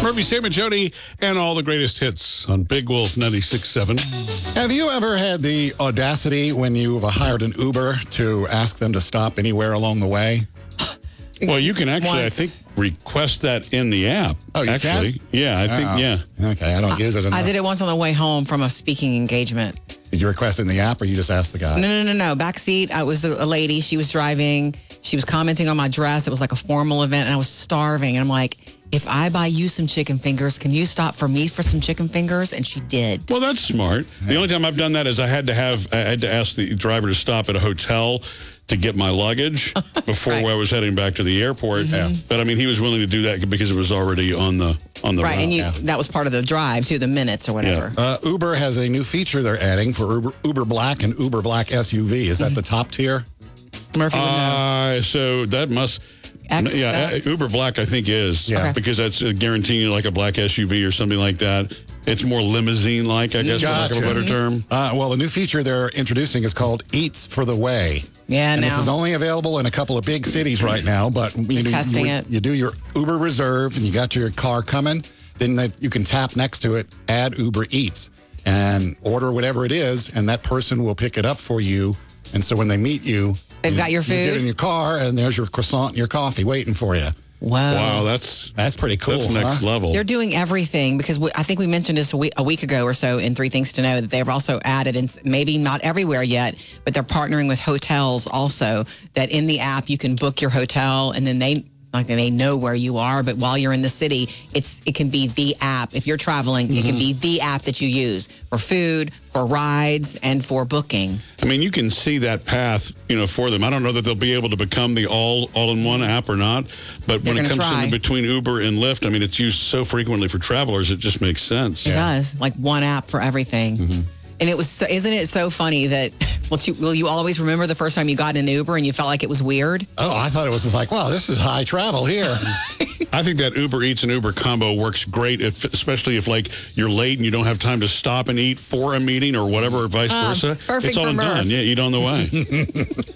Murphy, Sam, and Jody, and all the greatest hits on Big Wolf 96.7. Have you ever had the audacity when you've hired an Uber to ask them to stop anywhere along the way? Well, you can actually, I think, request that in the app. Oh, you actually, can? Yeah, I think, yeah. Okay, I don't use it enough. I did it once on the way home from a speaking engagement. Did you request it in the app, or you just asked the guy? No. Backseat, I was a lady. She was driving. She was commenting on my dress. It was like a formal event, and I was starving. And I'm like, if I buy you some chicken fingers, can you stop for me for some chicken fingers? And she did. Well, that's smart. The only time I've done that is I had to ask the driver to stop at a hotel to get my luggage before I was heading back to the airport. But I mean, he was willing to do that because it was already on the right, route. and that was part of the drive too, the minutes or whatever. Uber has a new feature they're adding for Uber Black and Uber Black SUV. Is that the top tier? Murphy would know. So that must... Uber Black, I think, is. Yeah. Because that's guaranteeing you like a black SUV or something like that. It's more limousine-like, I guess, for lack of a better term. Well, the new feature they're introducing is called Eats for the Way. Yeah, and now. This is only available in a couple of big cities right now, but you do your Uber Reserve and you got your car coming, then you can tap next to it, add Uber Eats, and order whatever it is, and that person will pick it up for you. And so when they meet you, they've got your food. You get in your car, and there's your croissant and your coffee waiting for you. Wow, that's pretty cool. That's next level. They're doing everything because I think we mentioned this a week ago or so in 3 Things to Know that they've also added, and maybe not everywhere yet, but they're partnering with hotels also, that in the app you can book your hotel and then they know where you are, but while you're in the city, it can be the app. If you're traveling, it can be the app that you use for food, for rides, and for booking. I mean, you can see that path, for them. I don't know that they'll be able to become the all-in-one app or not, but when it comes in between Uber and Lyft, I mean, it's used so frequently for travelers, it just makes sense. It does, like one app for everything. And isn't it so funny that, will you always remember the first time you got in an Uber and you felt like it was weird? Oh, I thought it was just like, wow, this is high travel here. I think that Uber Eats and Uber combo works great, especially if you're late and you don't have time to stop and eat for a meeting or whatever, or vice versa. Perfect it's all for Murph. done. Yeah, eat on the way.